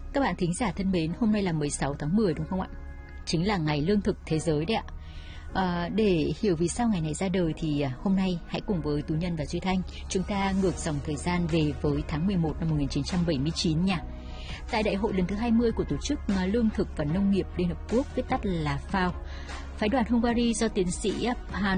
Các bạn thính giả thân mến, hôm nay là 16 tháng 10 đúng không ạ? Chính là ngày lương thực thế giới đấy ạ. Để hiểu vì sao ngày này ra đời thì hôm nay hãy cùng với Tú Nhân và Duy Thanh chúng ta ngược dòng thời gian về với tháng 11 năm 1979 nha. Tại đại hội lần thứ 20 của Tổ chức Lương thực và Nông nghiệp Liên Hợp Quốc, viết tắt là FAO, phái đoàn Hungary do tiến sĩ